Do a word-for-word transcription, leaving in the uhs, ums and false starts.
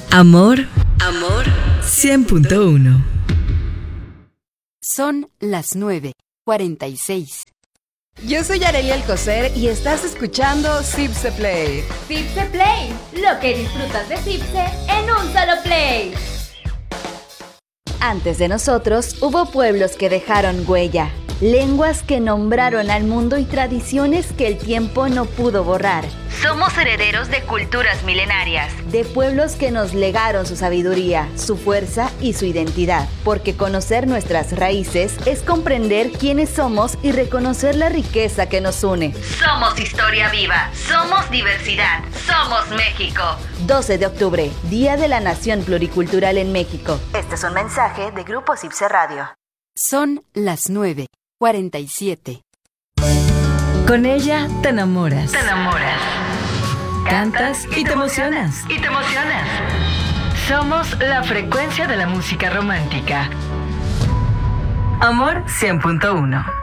Amor, amor, cien punto uno. Son las nueve cuarenta y seis. Yo soy Arely Alcocer y estás escuchando Cipse Play. Cipse Play, lo que disfrutas de Cipse en un solo play. Antes de nosotros hubo pueblos que dejaron huella, lenguas que nombraron al mundo y tradiciones que el tiempo no pudo borrar. Somos herederos de culturas milenarias, de pueblos que nos legaron su sabiduría, su fuerza y su identidad. Porque conocer nuestras raíces es comprender quiénes somos y reconocer la riqueza que nos une. Somos historia viva, somos diversidad, somos México. doce de octubre, Día de la Nación Pluricultural en México. Este es un mensaje de Grupo Cipse Radio. Son las nueve cuarenta y siete. Con ella te enamoras. Te enamoras. Cantas y te emocionas. Y te emocionas. Somos la frecuencia de la música romántica. Amor cien punto uno.